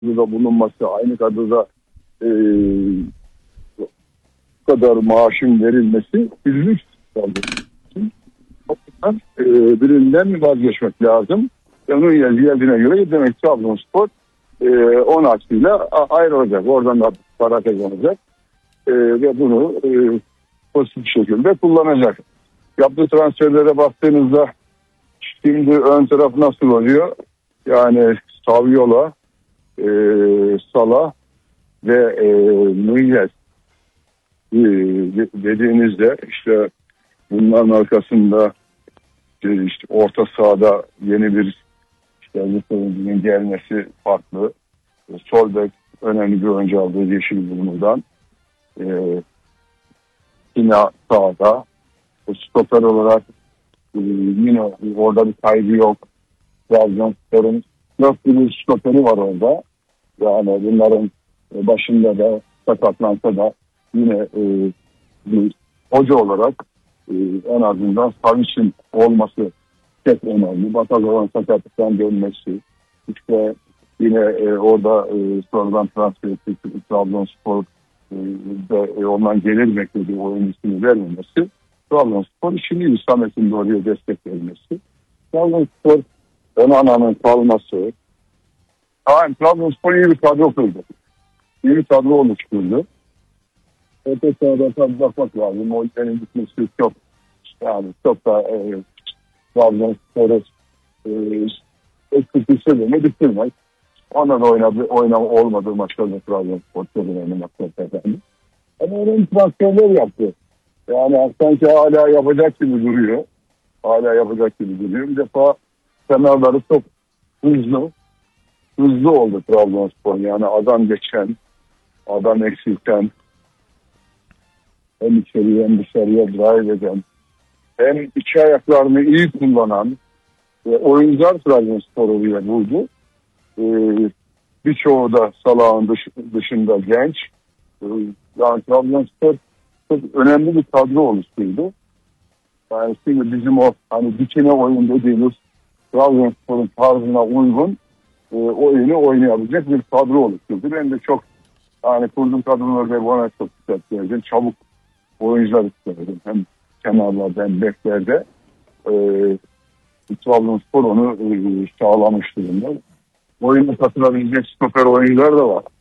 kadroda bulunması, aynı kadroda bu kadar maaşın verilmesi üzücü kaldı. Birinden vazgeçmek lazım. Onun geldiğine göre demek ki Trabzonspor 10 aksıyla ayrılacak. Oradan da para kazanacak. Ve bunu pozitif şekilde kullanacak. Yaptığı transferlere baktığınızda şimdi ön taraf nasıl oluyor? Yani Saviola, Salah ve Nunez dediğinizde işte bunların arkasında işte orta sahada yeni bir oyuncunun gelmesi farklı. Sol bek önemli bir oyuncu aldığı Yeşilburnu'dan. Yine sağda. Stoper olarak yine orada bir kaybı yok. Trabzonspor'un 4 bir stoperi var orada. Yani bunların başında da sakatlansa da yine bir hoca olarak en azından Savic'in olması çok önemli. Batazoğlu'nun sakatlıktan dönmesi. İşte yine orada sonradan transfer ettiği Trabzonspor ondan gelir beklediği oyuncusunu vermemesi. Trabzonspor işin iyi. Samet'in de oraya destek vermesi. Trabzonspor Onana'nın kalması. Trabzonspor iyi bir kadro kurdu. İyi bir kadro oluşturdu. Öte sırada tabii bakmak lazım. O ülkenin gitmesi çok çok da Trabzonspor'u eksikliği mi bitirmek. Ondan olmadığı maçlarda Trabzonspor çok önemli maçlar kazandı. Ama onun transferler yaptı. Yani sanki hala yapacak gibi duruyor. Bir defa kenarları çok hızlı oldu Trabzonspor. Yani adam geçen, adam eksilten, hem içeriye hem dışarıya drive eden, hem iki ayaklarını iyi kullanan oyuncular Trabzonspor'u bile buldu. Birçoğu da Salah'ın dışında genç. Yani Trabzonspor çok önemli bir kadro oluşturdu. Yani şimdi bizim o dikine oyun dediğimiz Trabzonspor'un tarzına uygun oyunu oynayabilecek bir kadro oluşturdu. Ben de çok kurduğum kadrolarda bana çok istedim. Çabuk oyuncular istedim. Hem kenarlarda hem beklerde. Trabzonspor onu sağlamış durumda. Oyuna katılabilecek stoper oyuncular da var.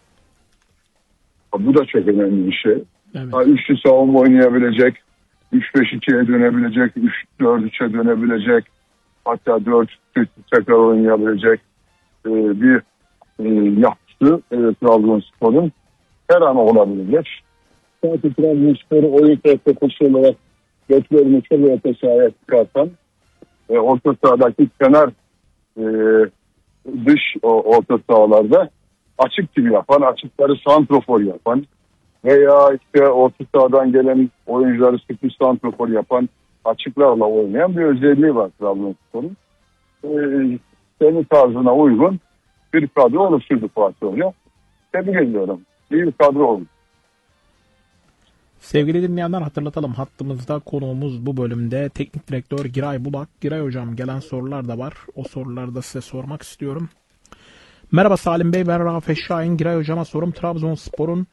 Bu da çok önemli bir şey. Evet. Üçlü savunma oynayabilecek, 3-5-2'ye dönebilecek, 3-4-3'e dönebilecek, hatta 4-3 tekrar oynayabilecek bir yapısı Trabzonspor'un her an olabilecek. Sanki Trabzonspor'u oyun koşu olarak göklerini çok orta sahaya çıkartan orta sahadaki kenar dış orta sahalarda açık gibi yapan, açıkları santrofor yapan veya işte orta sahadan gelen oyuncuları sürpriz santrofor yapan, açıklarla oynayan bir özelliği var Trabzonspor'un. Senin tarzına uygun bir kadro oluşturdu Fatih Hoca. Tebrik ediyorum. İyi bir kadro oldu. Sevgili dinleyenler, hatırlatalım, hattımızda konuğumuz bu bölümde teknik direktör Giray Bulak. Giray hocam, gelen sorular da var. O soruları da size sormak istiyorum. Merhaba Salim Bey, ben Rafet Şahin. Giray hocama sorum, Trabzonspor'un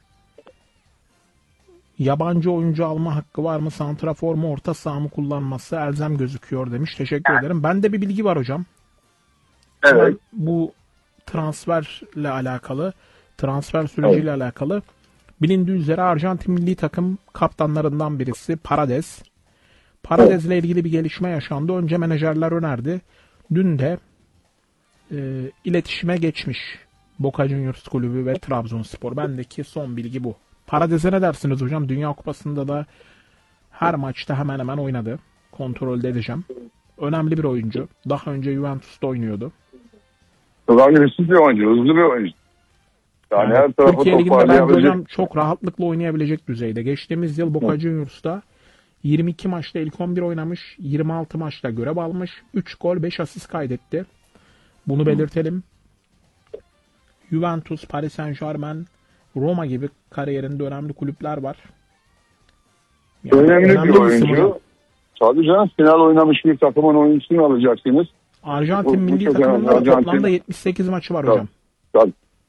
yabancı oyuncu alma hakkı var mı? Santrafor mu, orta saha mı kullanması elzem gözüküyor demiş. Teşekkür ederim. Bende bir bilgi var hocam. Evet. Bu transferle alakalı, transfer süreciyle alakalı. Bilindiği üzere Arjantin milli takım kaptanlarından birisi Paredes. Paredes'le ilgili bir gelişme yaşandı. Önce menajerler önerdi. Dün de iletişime geçmiş Boca Juniors kulübü ve Trabzonspor. Bendeki son bilgi bu. Paredes'e ne dersiniz hocam? Dünya Kupası'nda da her maçta hemen hemen oynadı. Kontrol edeceğim. Önemli bir oyuncu. Daha önce Juventus'ta oynuyordu. Hızlı bir oyuncu. Yani her Türkiye Ligi'nde bence hocam çok rahatlıkla oynayabilecek düzeyde. Geçtiğimiz yıl Boca Juniors'ta 22 maçta ilk 11 oynamış, 26 maçta görev almış, 3 gol 5 asist kaydetti. Bunu belirtelim. Juventus, Paris Saint-Germain, Roma gibi kariyerinde önemli kulüpler var. Yani önemli bir oyuncu. Tabii canım, final oynamış bir takımın oyuncusunu alacaksınız. Arjantin milli takımında toplamda 78 maçı var hocam. Tabii.